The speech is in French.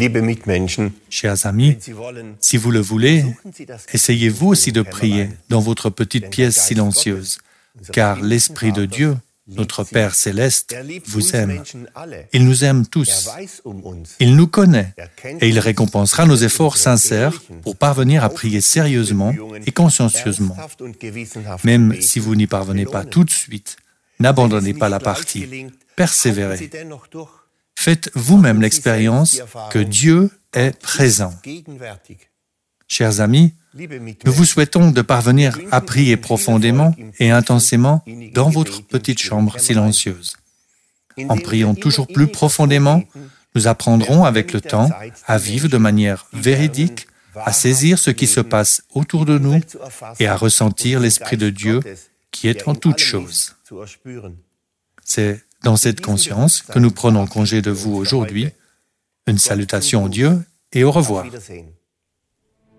Chers amis, si vous le voulez, essayez vous aussi de prier dans votre petite pièce silencieuse, car l'Esprit de Dieu, notre Père céleste, vous aime. Il nous aime tous. Il nous connaît et il récompensera nos efforts sincères pour parvenir à prier sérieusement et consciencieusement. Même si vous n'y parvenez pas tout de suite, n'abandonnez pas la partie. Persévérez. Faites vous-même l'expérience que Dieu est présent. Chers amis, nous vous souhaitons de parvenir à prier profondément et intensément dans votre petite chambre silencieuse. En priant toujours plus profondément, nous apprendrons avec le temps à vivre de manière véridique, à saisir ce qui se passe autour de nous et à ressentir l'Esprit de Dieu qui est en toutes choses. C'est dans cette conscience que nous prenons congé de vous aujourd'hui. Une salutation au Dieu et au revoir.